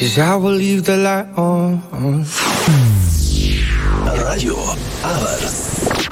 'cause I will leave the light on. Radio Avers.